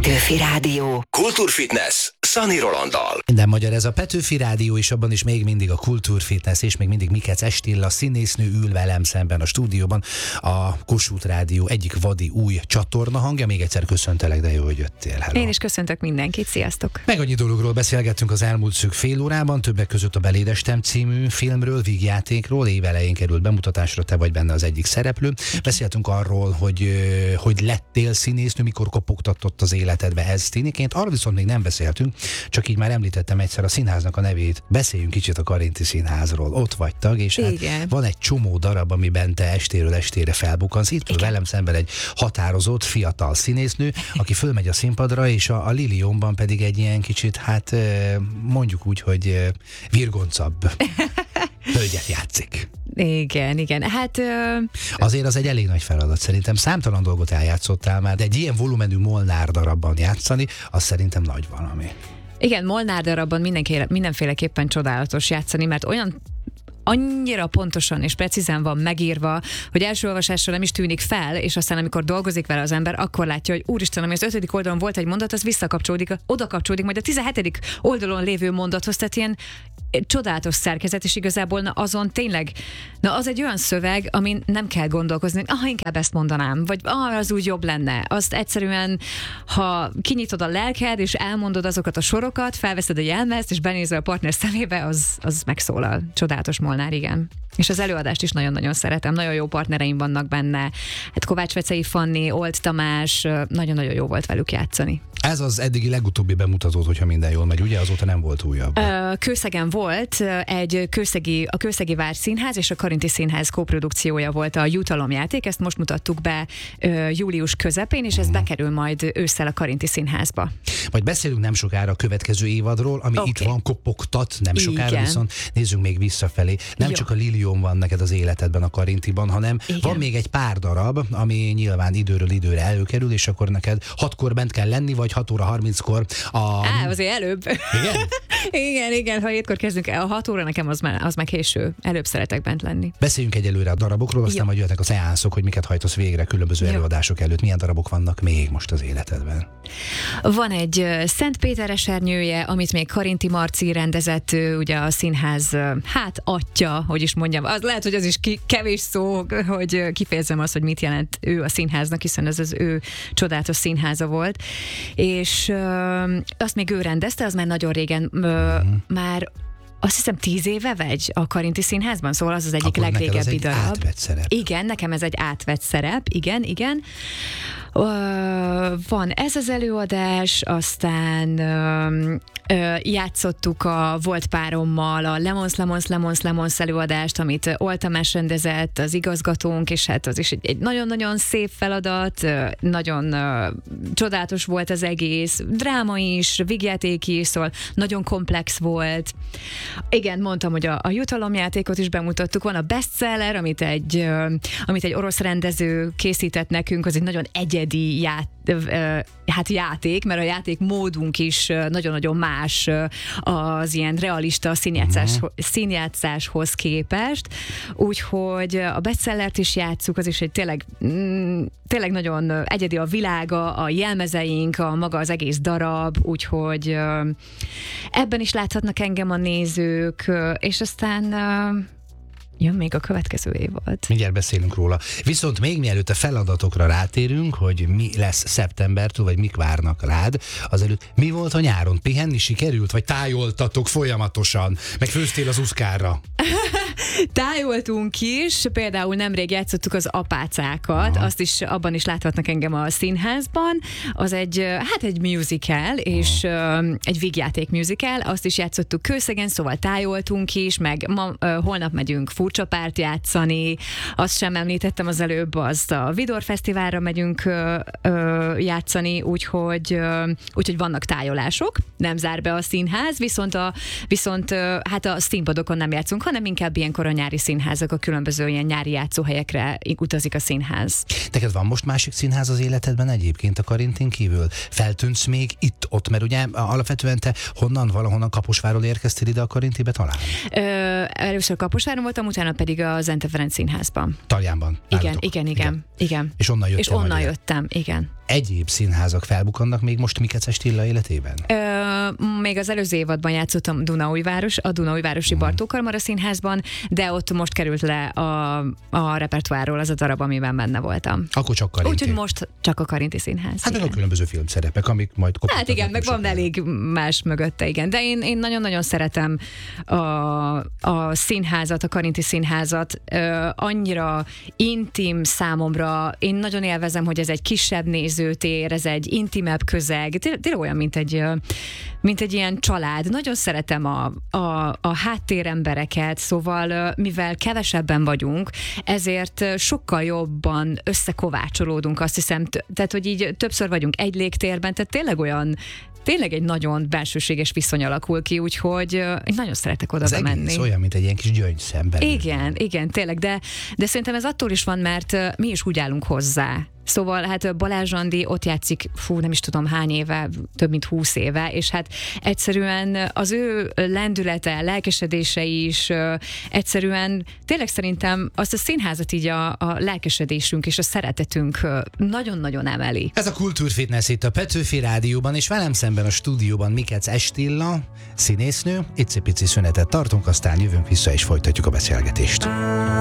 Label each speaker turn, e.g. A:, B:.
A: Petőfi Rádió.
B: Kultúrfitness Szani Rolanddal.
C: Minden magyar, ez a Petőfi Rádió, és abban is még mindig a Kultúrfitness, és még mindig Mikec Estilla színésznő ül velem szemben a stúdióban. A Kossuth Rádió egyik vadi új csatorna hangja. Még egyszer köszöntelek, de jó, hogy jöttél. Hello.
D: Én is köszöntök mindenkit, sziasztok!
C: Meg annyi dologról beszélgettünk az elmúlt szűk fél órában, többek között a Belédestem című filmről, vígjátékról, évelején került bemutatásra, te vagy benne az egyik szereplő. Beszéltünk arról, hogy lettél színésznő, mikor kopogtatott az életedbe ez tiniként. Arról viszont még nem beszéltünk, csak így már említettem egyszer a színháznak a nevét. Beszéljünk kicsit a Karinti Színházról. Ott vagy tag, és hát van egy csomó darab, amiben te estéről estére felbukkansz. Itt ül velem szemben egy határozott, fiatal színésznő, aki fölmegy a színpadra, és a Lilionban pedig egy ilyen kicsit, hát mondjuk úgy, hogy virgoncabb hölgyet játszik.
D: Igen. Hát...
C: Azért az egy elég nagy feladat. Szerintem számtalan dolgot eljátszottál már, de egy ilyen volumenű Molnár darabban játszani, az szerintem nagy valami.
D: Igen, Molnár darabban mindenféleképpen csodálatos játszani, mert annyira pontosan és precízen van megírva, hogy első olvasásra nem is tűnik fel, és aztán amikor dolgozik vele az ember, akkor látja, hogy úristen, ami az 5. oldalon volt egy mondat, az visszakapcsolódik, oda kapcsolódik majd a 17. oldalon lévő mondathoz, tehát ilyen csodálatos szerkezet, és igazából azon tényleg, az egy olyan szöveg, amin nem kell gondolkozni, hogy inkább ezt mondanám, vagy az úgy jobb lenne. Azt egyszerűen, ha kinyitod a lelked, és elmondod azokat a sorokat, felveszed a jelmezt, és benézel a partner szemébe, az megszólal. Csodálatos Molnár, igen. És az előadást is nagyon-nagyon szeretem, nagyon jó partnereim vannak benne. Hát Kovács Vecei Fanni, Old Tamás, nagyon-nagyon jó volt velük játszani.
C: Ez az eddigi legutóbbi bemutatót, hogyha minden jól megy, ugye? Azóta nem volt újabb.
D: Kőszegen volt a Kőszegi Várszínház és a Karinti Színház koprodukciója volt a Jutalomjáték, ezt most mutattuk be július közepén, és ez bekerül majd ősszel a Karinti Színházba.
C: Majd beszélünk nem sokára a következő évadról, ami itt van, kopogtat, nem sokára, igen. Viszont nézzünk még visszafelé. Nem csak a Lilion van neked az életedben a Karintiban, hanem van még egy pár darab, ami nyilván időről időre előkerül, és akkor neked 6-kor bent kell lenni, vagy 6 óra 30-kor
D: azért előbb.
C: Igen?
D: igen, ha 7-kor kezdünk, a 6 óra nekem az már késő. Előbb szeretek bent lenni.
C: Beszéljünk egyelőre a darabokról, aztán majd jöhetnek a szeánszok, hogy miket hajtasz végre különböző előadások előtt. Milyen darabok vannak még most az életedben?
D: Van egy Szent Péter esernyője, amit még Karinti Marci rendezett, ugye a színház, atya, hogy is mondjam. Az lehet, hogy az is kevés szó, hogy kifejezzem azt, hogy mit jelent ő a színháznak, hiszen ez az ő csodálatos színháza volt. És azt még ő rendezte, az már nagyon régen, már azt hiszem 10 éve vagy a Karinti Színházban, szóval az egyik
C: akkor
D: legrégebbi darab.
C: Átvett szerep.
D: Igen, nekem ez egy átvett szerep, igen. Van ez az előadás, aztán játszottuk a volt párommal a Lemons előadást, amit Old Tamás rendezett, az igazgatónk, és hát az is egy nagyon-nagyon szép feladat, nagyon csodálatos volt az egész, dráma is, vígjáték is, szóval nagyon komplex volt. Igen, mondtam, hogy a Jutalomjátékot is bemutattuk, van a Bestseller, amit egy orosz rendező készített nekünk, az egy nagyon egyedi játék, mert a játékmódunk is nagyon-nagyon más az ilyen realista színjátszáshoz képest, úgyhogy a Bestsellert is játsszuk, az is egy tényleg nagyon egyedi a világa, a jelmezeink, a maga az egész darab, úgyhogy ebben is láthatnak engem a nézők, és aztán jön még a következő évad.
C: Mindjárt beszélünk róla. Viszont még mielőtt a feladatokra rátérünk, hogy mi lesz szeptembertől, vagy mik várnak rád, azelőtt mi volt a nyáron? Pihenni sikerült, vagy tájoltatok folyamatosan? Meg főztél az uszkárra?
D: Tájoltunk is, például nemrég játszottuk az Apácákat, abban is láthatnak engem a színházban. Az egy musical, és egy vígjáték musical, azt is játszottuk Kőszegen, szóval tájoltunk is, meg holnap megyünk Furcsa Párt játszani, azt sem említettem az előbb, azt a Vidor Fesztiválra megyünk játszani, úgyhogy vannak tájolások, nem zár be a színház, viszont a színpadokon nem játszunk, hanem inkább ilyenkor a nyári színházak, a különböző ilyen nyári játszóhelyekre utazik a színház.
C: Neked van most másik színház az életedben egyébként a Karintin kívül? Feltűnsz még itt-ott, mert ugye alapvetően te valahonnan Kaposvárról érkeztél ide a Karintibe talán?
D: Először Kaposváron voltam, utána pedig a Zente Ferenc Színházban.
C: Taljánban.
D: Igen.
C: És onnan jöttem.
D: Igen.
C: egyéb színházak felbukannak még most Mikecses Tilla életében?
D: Még az előző évadban játszottam a Dunaújvárosi Bartók Karmara Színházban, de ott most került le a repertoárról az a darab, amiben benne voltam.
C: Akkor csak Karinti.
D: Úgyhogy most csak a Karinti Színház.
C: Hát a különböző filmszerepek, amik majd kopogtatnak.
D: Hát igen, meg van elég más mögötte, igen. De én nagyon-nagyon szeretem a színházat, a Karinti Színházat. Annyira intim számomra. Én nagyon élvezem, hogy ez egy kisebb nézőtér, ez egy intimebb közeg. Tényleg olyan, mint egy ilyen család. Nagyon szeretem a háttérembereket, szóval mivel kevesebben vagyunk, ezért sokkal jobban összekovácsolódunk, azt hiszem. Tehát, hogy így többször vagyunk egy légtérben, tehát tényleg egy nagyon belsőséges viszony alakul ki, úgyhogy én nagyon szeretek oda menni.
C: Ez olyan, mint egy ilyen kis gyöngyszem belül.
D: Igen, tényleg, de szerintem ez attól is van, mert mi is úgy állunk hozzá. Szóval hát Balázs Andi ott játszik, nem is tudom hány éve, több mint 20 éve, és hát egyszerűen az ő lendülete, lelkesedése is egyszerűen tényleg szerintem azt a színházat így a lelkesedésünk és a szeretetünk nagyon-nagyon emeli.
C: Ez a Kultúrfitness itt a Petőfi Rádióban, és velem szemben a stúdióban Mikecses Tilla, színésznő. Icipici szünetet tartunk, aztán jövünk vissza és folytatjuk a beszélgetést.